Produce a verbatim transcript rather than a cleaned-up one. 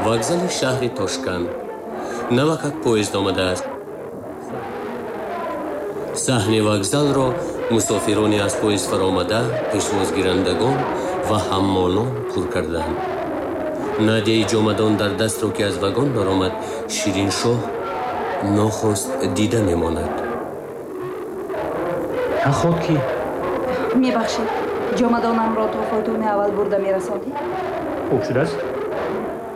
вокзали шаҳри Тошканд. навақат поезд омадааст. саҳни вокзалро мусофирони аз поезд фаромада, пешвозгирандагон ва ҳаммолон пур карданд. надяи ҷомадон дар дастро ки аз вагон баромад, шириншоҳ нохост дида мемонад. ҳахот ки мебахшед, ҷомадонамро то фойтуни аввал бурда мерасонди? хуб шудааст.